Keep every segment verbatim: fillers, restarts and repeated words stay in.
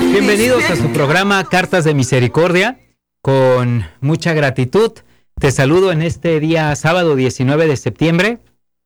Bienvenidos a su programa Cartas de Misericordia. Con mucha gratitud te saludo en este día sábado diecinueve de septiembre,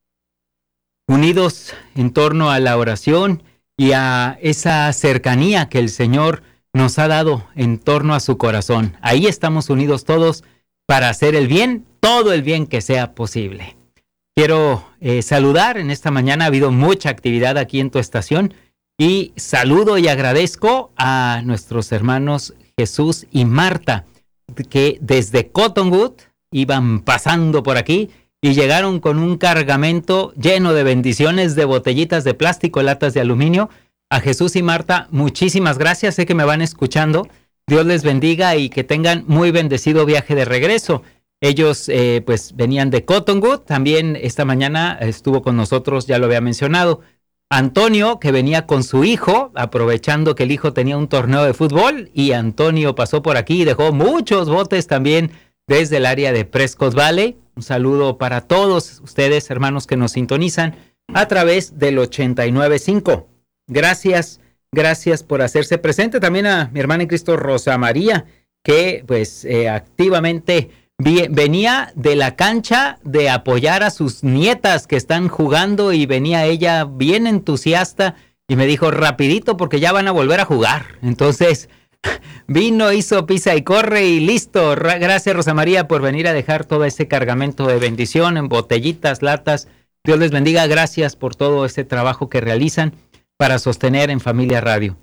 unidos en torno a la oración y a esa cercanía que el Señor nos ha dado en torno a su corazón. Ahí estamos unidos todos para hacer el bien, todo el bien que sea posible. Quiero eh, saludar en esta mañana, ha habido mucha actividad aquí en tu estación y saludo y agradezco a nuestros hermanos Jesús y Marta, que desde Cottonwood iban pasando por aquí y llegaron con un cargamento lleno de bendiciones, de botellitas de plástico, latas de aluminio. A Jesús y Marta, muchísimas gracias, sé que me van escuchando. Dios les bendiga y que tengan muy bendecido viaje de regreso. Ellos eh, pues venían de Cottonwood, también esta mañana estuvo con nosotros, ya lo había mencionado, Antonio, que venía con su hijo, aprovechando que el hijo tenía un torneo de fútbol, y Antonio pasó por aquí y dejó muchos botes también desde el área de Prescott Valley. Un saludo para todos ustedes, hermanos, que nos sintonizan a través del ochenta y nueve punto cinco. Gracias, gracias por hacerse presente. También a mi hermana en Cristo, Rosa María, que pues eh, activamente venía de la cancha de apoyar a sus nietas que están jugando y venía ella bien entusiasta y me dijo rapidito porque ya van a volver a jugar. Entonces vino, hizo pisa y corre y listo. Gracias, Rosa María, por venir a dejar todo ese cargamento de bendición en botellitas, latas. Dios les bendiga. Gracias por todo ese trabajo que realizan para sostener en Familia Radio.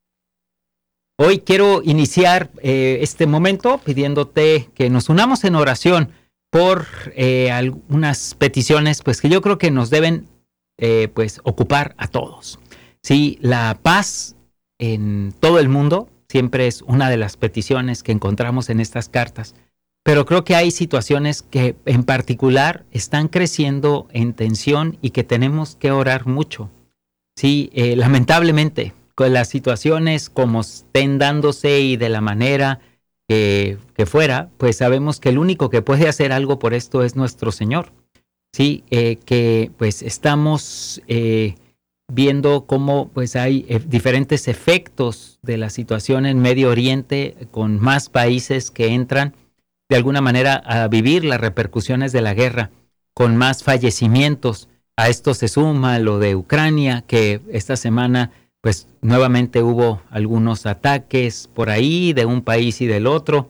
Hoy quiero iniciar eh, este momento pidiéndote que nos unamos en oración por eh, algunas peticiones, pues que yo creo que nos deben eh, pues ocupar a todos. Sí, la paz en todo el mundo siempre es una de las peticiones que encontramos en estas cartas, pero creo que hay situaciones que en particular están creciendo en tensión y que tenemos que orar mucho. Sí, eh, lamentablemente, con las situaciones como estén dándose y de la manera que, que fuera, pues sabemos que el único que puede hacer algo por esto es nuestro Señor. Sí, eh, que pues estamos eh, viendo cómo pues hay eh, diferentes efectos de la situación en Medio Oriente, con más países que entran de alguna manera a vivir las repercusiones de la guerra, con más fallecimientos. A esto se suma lo de Ucrania, que esta semana pues nuevamente hubo algunos ataques por ahí de un país y del otro.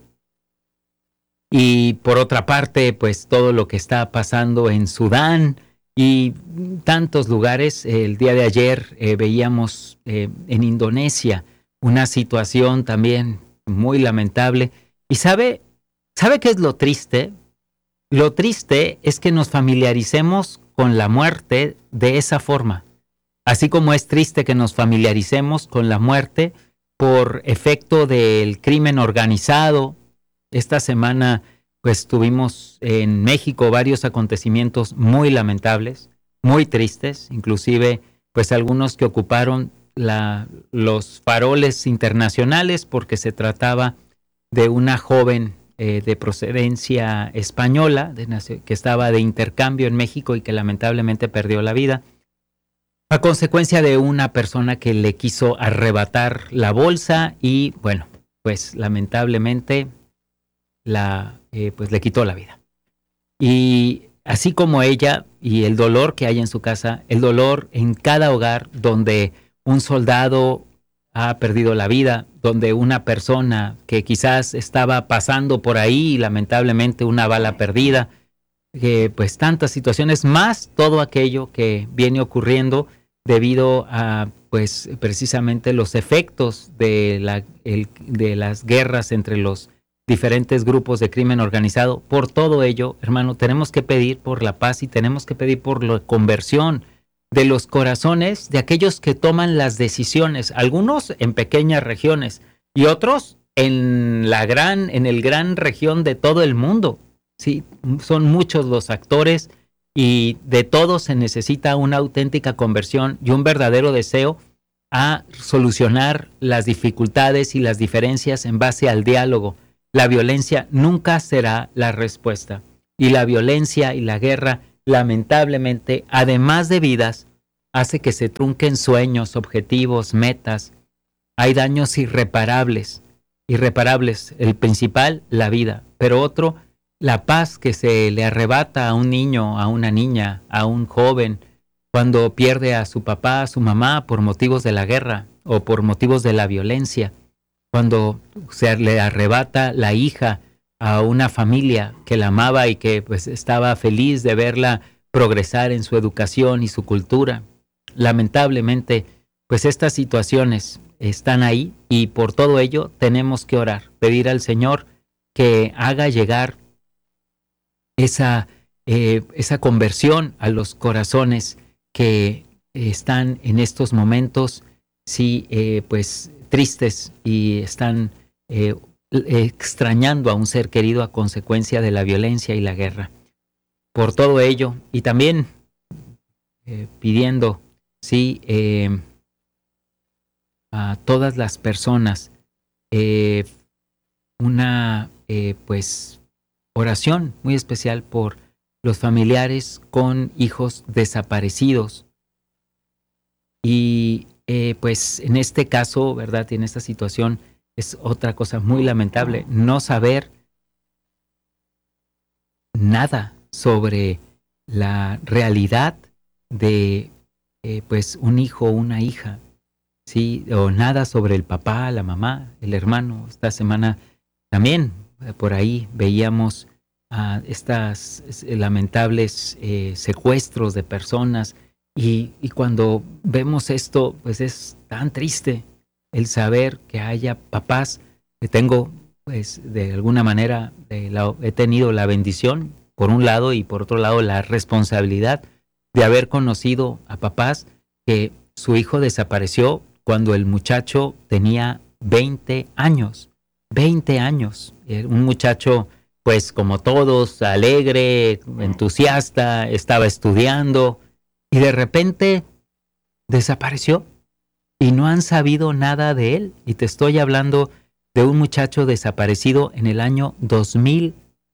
Y por otra parte, pues todo lo que está pasando en Sudán y tantos lugares. El día de ayer eh, veíamos eh, en Indonesia una situación también muy lamentable. ¿Y sabe, sabe qué es lo triste? Lo triste es que nos familiaricemos con la muerte de esa forma. Así como es triste que nos familiaricemos con la muerte por efecto del crimen organizado. Esta semana pues tuvimos en México varios acontecimientos muy lamentables, muy tristes, inclusive pues algunos que ocuparon la, los faroles internacionales porque se trataba de una joven eh, de procedencia española de, que estaba de intercambio en México y que lamentablemente perdió la vida a consecuencia de una persona que le quiso arrebatar la bolsa y, bueno, pues lamentablemente la, eh, pues le quitó la vida. Y así como ella y el dolor que hay en su casa, el dolor en cada hogar donde un soldado ha perdido la vida, donde una persona que quizás estaba pasando por ahí y lamentablemente una bala perdida, que pues tantas situaciones, más todo aquello que viene ocurriendo debido a pues precisamente los efectos de, la, el, de las guerras entre los diferentes grupos de crimen organizado. Por todo ello, hermano, tenemos que pedir por la paz y tenemos que pedir por la conversión de los corazones de aquellos que toman las decisiones, algunos en pequeñas regiones y otros en la gran, en el gran región de todo el mundo. Sí, son muchos los actores y de todos se necesita una auténtica conversión y un verdadero deseo a solucionar las dificultades y las diferencias en base al diálogo. La violencia nunca será la respuesta y la violencia y la guerra, lamentablemente, además de vidas, hace que se trunquen sueños, objetivos, metas, hay daños irreparables, irreparables. El principal, la vida, pero otro, la paz que se le arrebata a un niño, a una niña, a un joven, cuando pierde a su papá, a su mamá por motivos de la guerra o por motivos de la violencia, cuando se le arrebata la hija a una familia que la amaba y que pues estaba feliz de verla progresar en su educación y su cultura. Lamentablemente, pues estas situaciones están ahí y por todo ello tenemos que orar, pedir al Señor que haga llegar esa, eh, esa conversión a los corazones que están en estos momentos, sí, eh, pues tristes y están eh, extrañando a un ser querido a consecuencia de la violencia y la guerra. Por todo ello, y también eh, pidiendo, sí, eh, a todas las personas eh, una, eh, pues, oración muy especial por los familiares con hijos desaparecidos. Y eh, pues en este caso, ¿verdad? En esta situación es otra cosa muy lamentable, no saber nada sobre la realidad de eh, pues un hijo o una hija, ¿sí? O nada sobre el papá, la mamá, el hermano. Esta semana también eh, por ahí veíamos a estas eh, lamentables eh, secuestros de personas y, y cuando vemos esto, pues es tan triste el saber que haya papás que tengo, pues de alguna manera de la, he tenido la bendición por un lado y por otro lado la responsabilidad de haber conocido a papás que su hijo desapareció cuando el muchacho tenía veinte años, veinte años, un muchacho pues como todos, alegre, entusiasta, estaba estudiando y de repente desapareció y no han sabido nada de él. Y te estoy hablando de un muchacho desaparecido en el año dos mil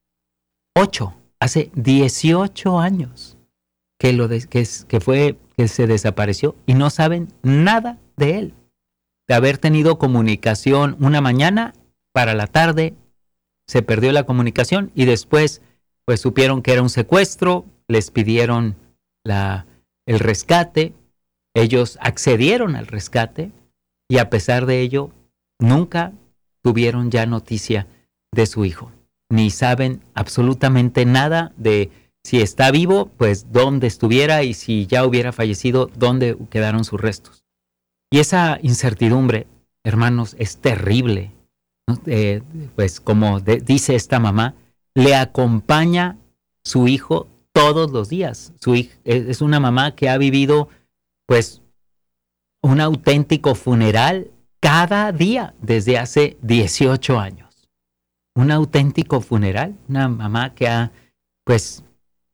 ocho, hace dieciocho años que, lo de, que, que, fue, que se desapareció y no saben nada de él. De haber tenido comunicación una mañana, para la tarde se perdió la comunicación y después pues supieron que era un secuestro, les pidieron la, el rescate, ellos accedieron al rescate y a pesar de ello nunca tuvieron ya noticia de su hijo, ni saben absolutamente nada de si está vivo, pues dónde estuviera y si ya hubiera fallecido, dónde quedaron sus restos. Y esa incertidumbre, hermanos, es terrible. Eh, pues como de, dice esta mamá, le acompaña su hijo todos los días. Su hijo, es una mamá que ha vivido pues un auténtico funeral cada día desde hace dieciocho años. Un auténtico funeral, una mamá que ha pues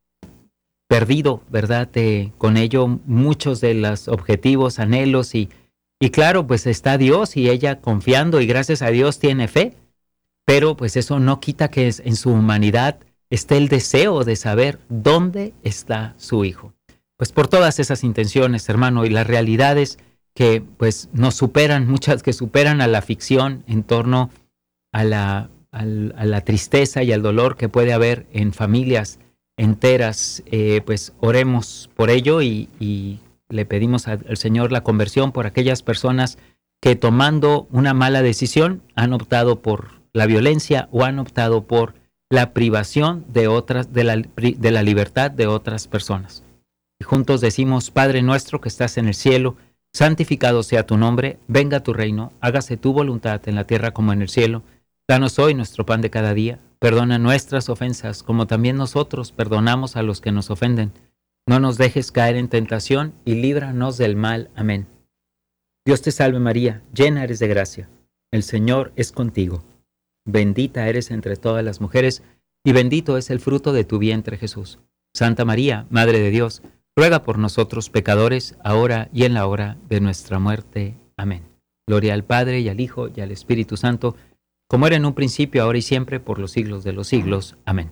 perdido, ¿verdad? Eh, con ello muchos de los objetivos, anhelos y Y claro, pues está Dios y ella confiando y gracias a Dios tiene fe, pero pues eso no quita que en su humanidad esté el deseo de saber dónde está su hijo. Pues por todas esas intenciones, hermano, y las realidades que pues nos superan, muchas que superan a la ficción en torno a la, a la, a la tristeza y al dolor que puede haber en familias enteras, eh, pues oremos por ello y, y le pedimos al Señor la conversión por aquellas personas que tomando una mala decisión han optado por la violencia o han optado por la privación de otras, de la, de la libertad de otras personas. Y juntos decimos: Padre nuestro que estás en el cielo, santificado sea tu nombre, venga tu reino, hágase tu voluntad en la tierra como en el cielo. Danos hoy nuestro pan de cada día, perdona nuestras ofensas como también nosotros perdonamos a los que nos ofenden. No nos dejes caer en tentación y líbranos del mal. Amén. Dios te salve María, llena eres de gracia. El Señor es contigo. Bendita eres entre todas las mujeres y bendito es el fruto de tu vientre Jesús. Santa María, Madre de Dios, ruega por nosotros pecadores, ahora y en la hora de nuestra muerte. Amén. Gloria al Padre y al Hijo y al Espíritu Santo, como era en un principio, ahora y siempre, por los siglos de los siglos. Amén.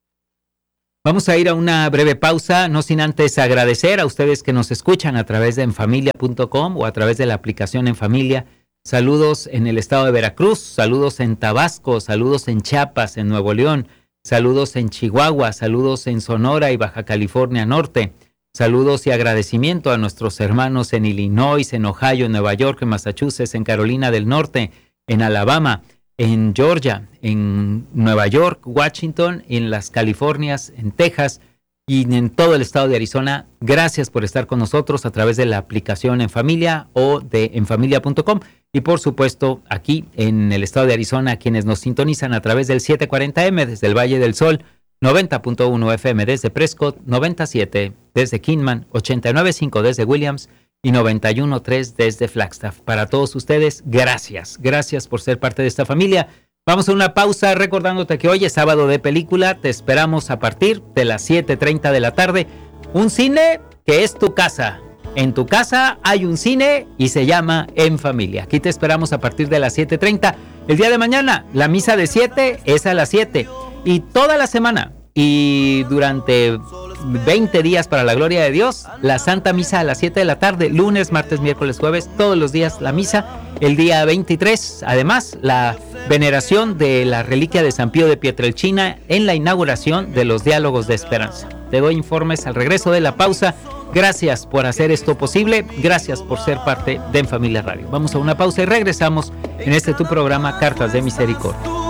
Vamos a ir a una breve pausa, no sin antes agradecer a ustedes que nos escuchan a través de enfamilia punto com o a través de la aplicación En Familia. saludos en el estado de Veracruz, saludos en Tabasco, saludos en Chiapas, en Nuevo León, saludos en Chihuahua, saludos en Sonora y Baja California Norte, saludos y agradecimiento a nuestros hermanos en Illinois, en Ohio, en Nueva York, en Massachusetts, en Carolina del Norte, en Alabama, en Georgia, en Nueva York, Washington, en las Californias, en Texas y en todo el estado de Arizona. Gracias por estar con nosotros a través de la aplicación En Familia o de enfamilia punto com. Y por supuesto, aquí en el estado de Arizona, quienes nos sintonizan a través del setecientos cuarenta eme desde el Valle del Sol, noventa punto uno F M desde Prescott, noventa y siete desde Kingman, ochenta y nueve punto cinco desde Williams y noventa y uno punto tres desde Flagstaff. Para todos ustedes, gracias. Gracias por ser parte de esta familia. Vamos a una pausa recordándote que hoy es sábado de película. Te esperamos a partir de las siete treinta de la tarde. Un cine que es tu casa. En tu casa hay un cine y se llama En Familia. Aquí te esperamos a partir de las siete treinta. El día de mañana, la misa de siete es a las siete. Y toda la semana y durante veinte días para la gloria de Dios, la Santa Misa a las siete de la tarde, lunes, martes, miércoles, jueves, todos los días la misa. El día veintitrés, además, la veneración de la reliquia de San Pío de Pietrelcina en la inauguración de los Diálogos de Esperanza. Te doy informes al regreso de la pausa. Gracias por hacer esto posible. Gracias por ser parte de En Familia Radio. Vamos a una pausa y regresamos en este tu programa Cartas de Misericordia.